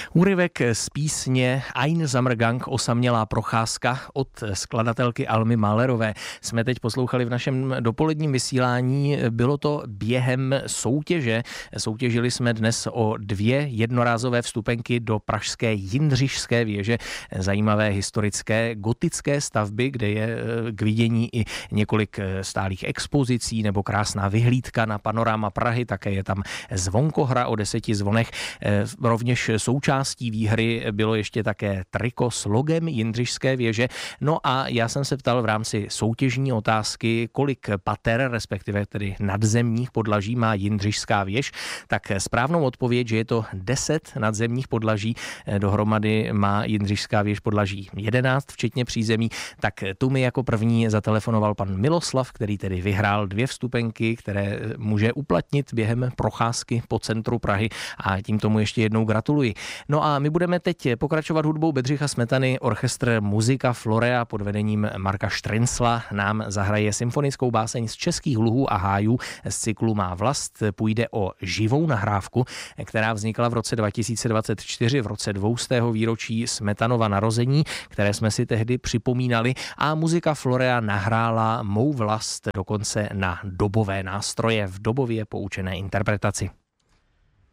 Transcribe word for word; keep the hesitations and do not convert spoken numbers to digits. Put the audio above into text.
Úryvek z písně Einsame Gang, osamělá procházka od skladatelky Almy Mahlerové jsme teď poslouchali v našem dopoledním vysílání. Bylo to během soutěže. Soutěžili jsme dnes o dvě jednorázové vstupenky do pražské Jindřišské věže, zajímavé historické gotické stavby, kde je k vidění i několik stálých expozicí nebo krásná vyhlídka na panoráma Prahy. Také je tam zvonkohra o deseti zvonech. Rovněž součástí výhry bylo ještě také triko s logem Jindřišské věže. No a já jsem se ptal v rámci soutěžní otázky, kolik pater, respektive tedy nadzemních podlaží má Jindřišská věž, tak správnou odpověď, že je to deset nadzemních podlaží, dohromady má Jindřišská věž podlaží jedenáct, včetně přízemí, tak tu mi jako první zatelefonoval pan Miloslav, který tedy vyhrál dvě vstupenky, které může uplatnit během procházky po centru Prahy a tím tomu ještě jednou gratuluji. No a my budeme teď pokračovat hudbou Bedřicha Smetany. Orchestr Musica Florea pod vedením Marka Štrincla nám zahraje symfonickou báseň z Českých luhů a hájů z cyklu Má vlast. Půjde o živou nahrávku, která vznikla v roce dva tisíce dvacet čtyři, v roce dvoustého výročí Smetanova narození, které jsme si tehdy připomínali, a Musica Florea nahrála Mou vlast dokonce na dobové nástroje v dobově poučené interpretaci.